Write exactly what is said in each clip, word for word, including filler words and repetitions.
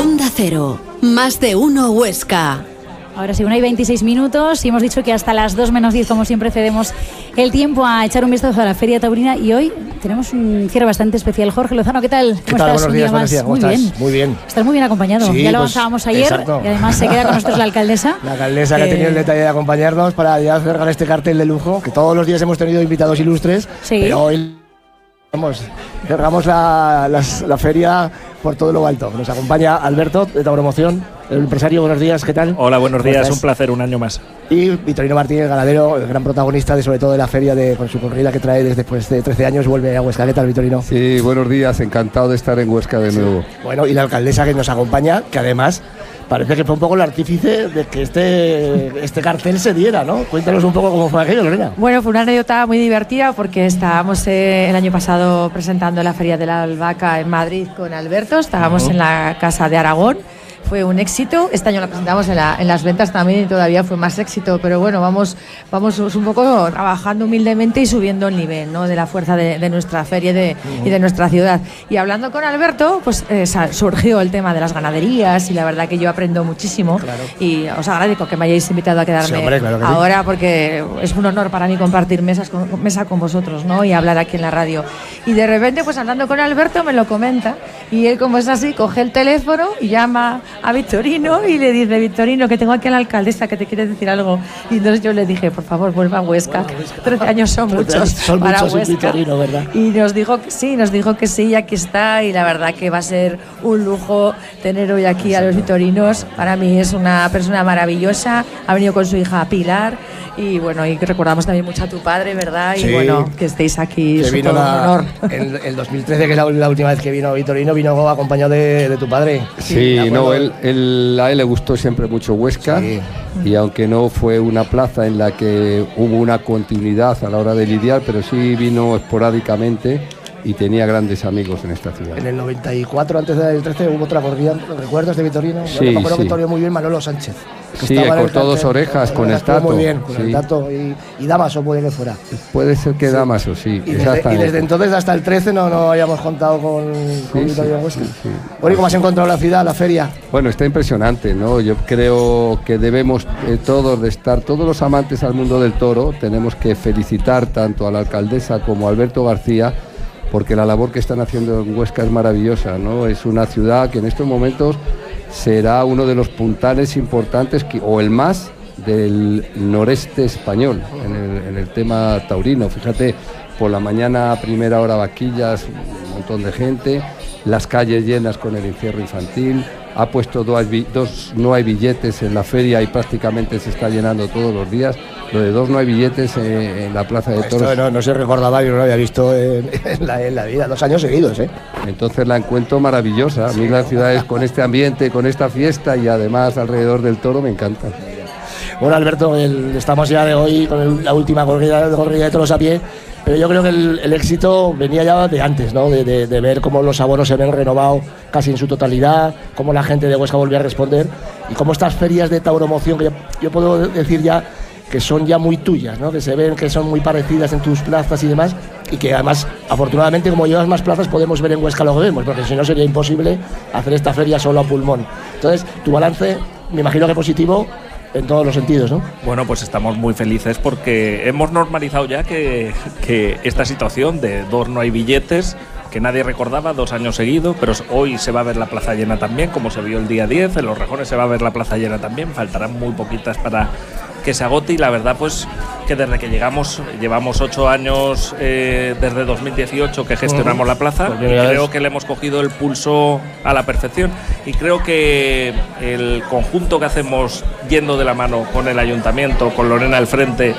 Onda Cero, más de uno Huesca. Ahora sí, una y veintiséis minutos y hemos dicho que hasta las dos menos diez, como siempre, cedemos el tiempo a echar un vistazo a la Feria Taurina y hoy tenemos un cierre bastante especial. Jorge Lozano, ¿qué tal? ¿Cómo ¿Qué tal? estás? Buenos días, buenos días. ¿Cómo muy estás? bien. Muy bien. Estás muy bien acompañado. Sí, ya lo pues, avanzábamos ayer exacto. Y además se queda con nosotros la alcaldesa. La alcaldesa que, que ha tenido el detalle de acompañarnos para ya cerrar este cartel de lujo, que todos los días hemos tenido invitados ilustres, sí. Pero hoy vamos, cerramos la, la, la feria por todo lo alto. Nos acompaña Alberto de Tauromoción, el empresario. Buenos días, ¿qué tal? Hola, buenos días, estás? un placer, un año más. Y Vitorino Martínez, ganadero, el gran protagonista de sobre todo de la feria, de, con su corrida que trae desde después de trece años, vuelve a Huesca. ¿Qué tal, Vitorino? Sí, buenos días, encantado de estar en Huesca de nuevo. Sí. Bueno, y la alcaldesa que nos acompaña, que además parece que fue un poco el artífice de que este, este cartel se diera, ¿no? Cuéntanos un poco cómo fue aquello, Lorena. Bueno, fue una anécdota muy divertida porque estábamos eh, el año pasado presentando la Feria de la Albahaca en Madrid con Alberto, estábamos uh-huh. en la Casa de Aragón. Fue un éxito, este año la presentamos en, la, en las ventas también y todavía fue más éxito, pero bueno, vamos, vamos un poco trabajando humildemente y subiendo el nivel, ¿no?, de la fuerza de, de nuestra feria de, uh-huh. y de nuestra ciudad. Y hablando con Alberto, pues eh, surgió el tema de las ganaderías y la verdad que yo aprendo muchísimo. Claro. Y os agradezco que me hayáis invitado a quedarme sí, hombre, claro que ahora sí. Porque es un honor para mí compartir mesas con, mesa con vosotros, ¿no?, y hablar aquí en la radio. Y de repente, pues hablando con Alberto me lo comenta y él, como es así, coge el teléfono y llama a Vitorino y le dice: Vitorino, que tengo aquí a la alcaldesa que te quiere decir algo. Y entonces yo le dije: por favor, vuelva a Huesca. trece años son muchos son para muchos Huesca. Vitorino, ¿verdad? Y nos dijo que sí, nos dijo que sí, y aquí está. Y la verdad que va a ser un lujo tener hoy aquí a los vitorinos. Para mí es una persona maravillosa. Ha venido con su hija Pilar. Y bueno, y recordamos también mucho a tu padre, ¿verdad? Sí. Y bueno, que estéis aquí, es todo un honor. En el dos mil trece, que es la, la última vez que vino Vitorino, vino acompañado de, de tu padre. Sí, sí no, él, él, a él le gustó siempre mucho Huesca, sí. Y aunque no fue una plaza en la que hubo una continuidad a la hora de lidiar, pero sí vino esporádicamente y tenía grandes amigos en esta ciudad. En el noventa y cuatro, antes del trece, hubo otra corrida, ¿recuerdas de Vitorino? Sí, Yo me acuerdo sí. que toreó muy bien Manolo Sánchez. Sí, cortó dos orejas con el Tato. Muy bien, con sí. el Tato y, y Damaso puede que fuera. Puede ser que sí. Damaso, sí. Y desde, y desde entonces hasta el trece no, no habíamos contado con, con sí, Vitorino sí, Huesca. Sí, sí. Bueno, ¿y cómo has encontrado la ciudad, la feria? Bueno, está impresionante, ¿no? Yo creo que debemos eh, todos de estar, todos los amantes al mundo del toro, tenemos que felicitar tanto a la alcaldesa como a Alberto García, porque la labor que están haciendo en Huesca es maravillosa, ¿no? Es una ciudad que en estos momentos será uno de los puntales importantes, que, o el más, del noreste español en el, en el tema taurino. Fíjate, por la mañana, a primera hora, vaquillas, un montón de gente, las calles llenas con el encierro infantil. Ha puesto dos, dos no hay billetes en la feria y prácticamente se está llenando todos los días. Lo de dos no hay billetes en, en la Plaza de Toros. Esto no, no se recordaba, yo no lo había visto en, en, la, en la vida, dos años seguidos, ¿eh? Entonces la encuentro maravillosa. A mí las ciudades con este ambiente, con esta fiesta y además alrededor del toro me encantan. Bueno, Alberto, el, estamos ya de hoy con el, la última corrida, corrida de toros a pie. Pero yo creo que el, el éxito venía ya de antes, ¿no? De, de, de ver cómo los abonos se ven renovados casi en su totalidad, cómo la gente de Huesca volvió a responder y cómo estas ferias de tauromoción, que yo, yo puedo decir ya que son ya muy tuyas, ¿no? Que se ven que son muy parecidas en tus plazas y demás, y que además, afortunadamente, como llevas más plazas, podemos ver en Huesca lo que vemos, porque si no sería imposible hacer esta feria solo a pulmón. Entonces, tu balance, me imagino que positivo en todos los sentidos, ¿no? Bueno, pues estamos muy felices porque hemos normalizado ya que, que esta situación de dos no hay billetes, que nadie recordaba dos años seguidos, pero hoy se va a ver la plaza llena también, como se vio el día diez, en Los Rejones se va a ver la plaza llena también, faltarán muy poquitas para que se agote, y la verdad pues que desde que llegamos, llevamos ocho años, eh, desde dos mil dieciocho que gestionamos uh-huh. la plaza, pues y creo que le hemos cogido el pulso a la perfección, y creo que el conjunto que hacemos yendo de la mano con el ayuntamiento, con Lorena al frente,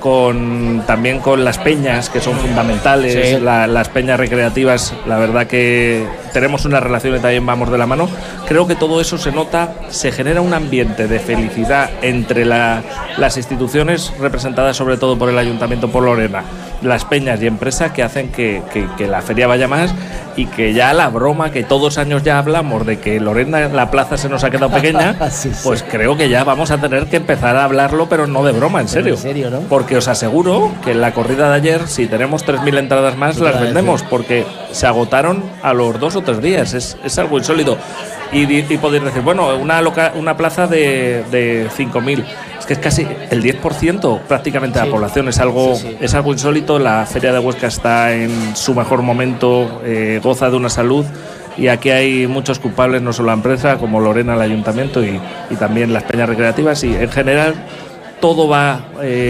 con también con las peñas, que son fundamentales, sí. la, las peñas recreativas, la verdad que tenemos una relación y también vamos de la mano. Creo que todo eso se nota, se genera un ambiente de felicidad entre la, las instituciones representadas sobre todo por el ayuntamiento, por Lorena, las peñas y empresas que hacen que, que, que la feria vaya más, y que ya la broma que todos los años ya hablamos de que Lorena, la plaza se nos ha quedado pequeña, sí, sí. Pues creo que ya vamos a tener que empezar a hablarlo, pero no de broma, en serio. En serio, ¿no? Porque os aseguro que en la corrida de ayer, si tenemos tres mil entradas más, las vendemos, porque se agotaron a los dos o tres días. Es, es algo insólito. Y, y podéis decir, bueno, una, loca, una plaza de, de cinco mil. Es que es casi el diez por ciento prácticamente de sí. la población. Es algo, sí, sí. es algo insólito. La Feria de Huesca está en su mejor momento, eh, goza de una salud, y aquí hay muchos culpables, no solo la empresa, como Lorena, el ayuntamiento, y, y también las peñas recreativas, y en general todo va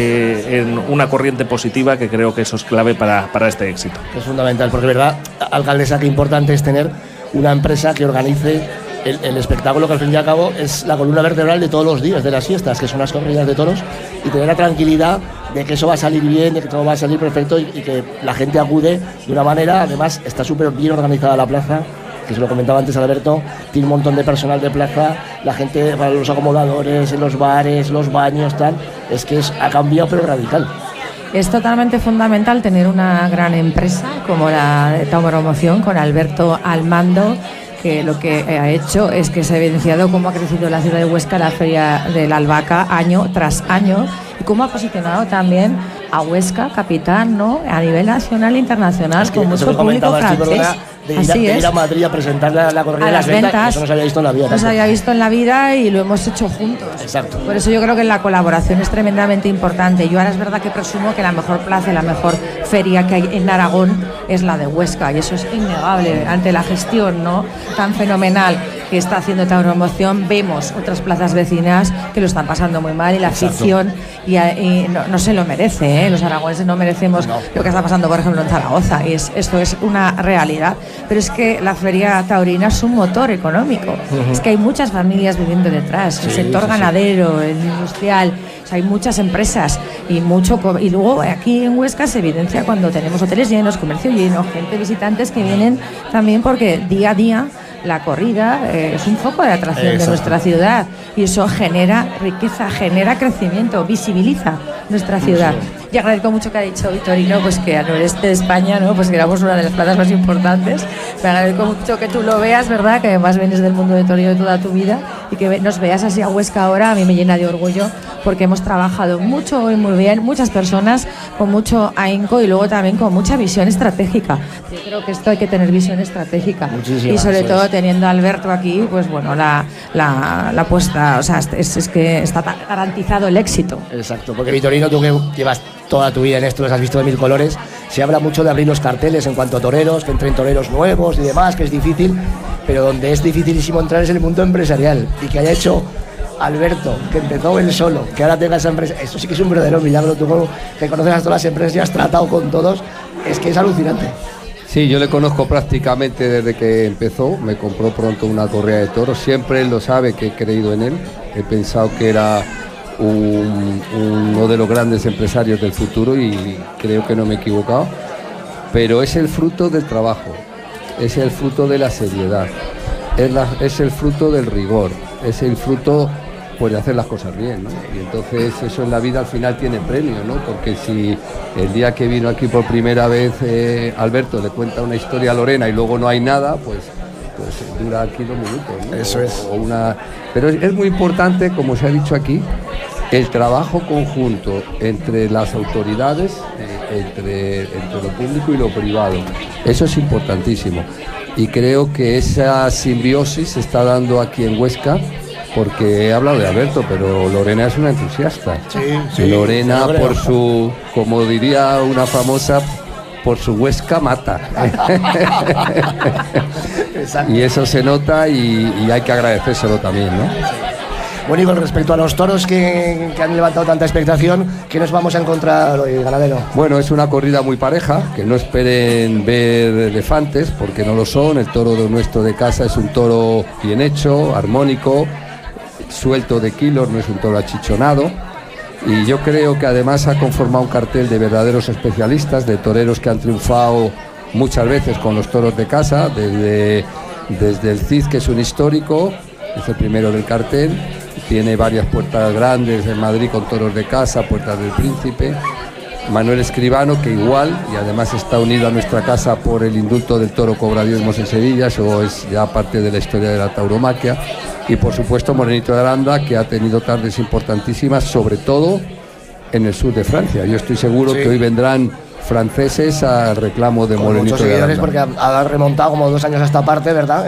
eh, en una corriente positiva, que creo que eso es clave para, para este éxito. Es fundamental, porque verdad, alcaldesa, qué importante es tener una empresa que organice El, el espectáculo, que al fin y al cabo es la columna vertebral de todos los días de las fiestas, que son las corridas de toros, y tener la tranquilidad de que eso va a salir bien, de que todo va a salir perfecto, y, y que la gente acude de una manera. Además está súper bien organizada la plaza, que se lo comentaba antes Alberto, tiene un montón de personal de plaza, la gente para los acomodadores, en los bares, los baños, tal, es que es, ha cambiado pero radical. Es totalmente fundamental tener una gran empresa como la de Tauromoción, con Alberto al mando, que lo que ha hecho es que se ha evidenciado cómo ha crecido la ciudad de Huesca, la Feria de la Albahaca, año tras año, y cómo ha posicionado también a Huesca, capital, ¿no?, a nivel nacional e internacional, es que con mucho público francés. De ir, a, de ir a Madrid a presentar la, la corrida a de las ventas, ventas, eso no se había visto en la vida. No se había visto en la vida y lo hemos hecho juntos. Exacto. Por eso yo creo que la colaboración es tremendamente importante. Yo ahora es verdad que presumo que la mejor plaza y la mejor feria que hay en Aragón es la de Huesca, y eso es innegable ante la gestión, ¿no?, tan fenomenal que está haciendo Tauromoción. Vemos otras plazas vecinas que lo están pasando muy mal, y la Exacto. afición y, y no, no se lo merece, ¿eh? Los aragoneses no merecemos no. lo que está pasando, por ejemplo, en Zaragoza, y es, esto es una realidad. Pero es que la feria taurina es un motor económico. Uh-huh. Es que hay muchas familias viviendo detrás, sí, el sector sí, ganadero, sí. el industrial, o sea, hay muchas empresas y mucho. Y luego aquí en Huesca se evidencia cuando tenemos hoteles llenos, comercio lleno, gente, visitantes que vienen también porque día a día la corrida eh, es un foco de atracción Exacto. de nuestra ciudad, y eso genera riqueza, genera crecimiento, visibiliza nuestra ciudad. Sí. Y agradezco mucho que ha dicho Vitorino, pues que al noreste de España, ¿no?, pues que éramos una de las plazas más importantes. Me agradezco mucho que tú lo veas, ¿verdad?, que además vienes del mundo de toreo de toda tu vida, y que nos veas así a Huesca ahora, a mí me llena de orgullo, porque hemos trabajado mucho y muy bien, muchas personas con mucho ahínco, y luego también con mucha visión estratégica. Yo creo que esto hay que tener visión estratégica. Muchísimas, y sobre todo es. teniendo a Alberto aquí, pues bueno, la, la, la puesta, o sea, es, es que está garantizado el éxito. Exacto, porque Vitorino, tú que llevas toda tu vida en esto, los has visto de mil colores, se habla mucho de abrir los carteles en cuanto a toreros, que entren toreros nuevos y demás, que es difícil, pero donde es dificilísimo entrar es el mundo empresarial, y que haya hecho Alberto, que empezó él solo, que ahora tenga esa empresa, eso sí que es un verdadero milagro. Tú que conoces a todas las empresas y has tratado con todos, es que es alucinante. Sí, yo le conozco prácticamente desde que empezó, me compró pronto una correa de toros, siempre él lo sabe que he creído en él, he pensado que era un, uno de los grandes empresarios del futuro, y creo que no me he equivocado, pero es el fruto del trabajo, es el fruto de la seriedad, es, la, es el fruto del rigor, es el fruto, pues, de hacer las cosas bien, ¿no? Y entonces eso en la vida al final tiene premio, ¿no? Porque si el día que vino aquí por primera vez eh, Alberto le cuenta una historia a Lorena y luego no hay nada, pues, pues dura aquí dos minutos, ¿no? Eso es. O una... Pero es, es muy importante, como se ha dicho aquí, el trabajo conjunto entre las autoridades, eh, entre, entre lo público y lo privado. Eso es importantísimo. Y creo que esa simbiosis se está dando aquí en Huesca, porque he hablado de Alberto, pero Lorena es una entusiasta. Sí, sí, Lorena, por su, como diría una famosa, por su Huesca mata. Y eso se nota, y, y hay que agradecérselo también, ¿no? Bueno, y con respecto a los toros que, que han levantado tanta expectación, ¿qué nos vamos a encontrar hoy, ganadero? Bueno, es una corrida muy pareja, que no esperen ver elefantes, porque no lo son. El toro de nuestro de casa es un toro bien hecho, armónico, suelto de kilos, no es un toro achichonado, y yo creo que además ha conformado un cartel de verdaderos especialistas, de toreros que han triunfado muchas veces con los toros de casa, desde, desde el Cid, que es un histórico, es el primero del cartel, tiene varias puertas grandes en Madrid con toros de casa, Puertas del Príncipe, Manuel Escribano, que igual, y además está unido a nuestra casa por el indulto del toro Cobradiosmos en Sevilla, eso es ya parte de la historia de la tauromaquia. Y por supuesto Morenito de Aranda, que ha tenido tardes importantísimas, sobre todo en el sur de Francia. Yo estoy seguro sí. que hoy vendrán franceses al reclamo de con Morenito muchos de seguidores Aranda. porque ha, ha remontado como dos años a esta parte, ¿verdad?